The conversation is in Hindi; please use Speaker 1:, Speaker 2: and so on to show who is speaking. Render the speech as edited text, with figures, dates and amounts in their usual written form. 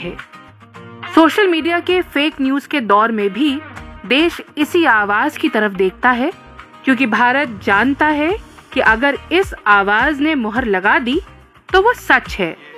Speaker 1: रहे। सोशल मीडिया के फेक न्यूज के दौर में भी देश इसी आवाज की तरफ देखता है, क्योंकि भारत जानता है कि अगर इस आवाज ने मुहर लगा दी तो वो सच है।